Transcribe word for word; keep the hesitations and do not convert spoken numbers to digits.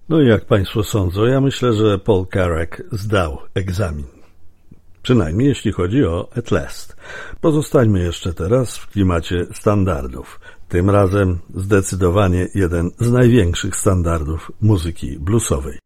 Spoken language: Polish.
No i jak Państwo sądzą, ja myślę, że Paul Carrack zdał egzamin. Przynajmniej jeśli chodzi o At Last. Pozostańmy jeszcze teraz w klimacie standardów. Tym razem zdecydowanie jeden z największych standardów muzyki bluesowej.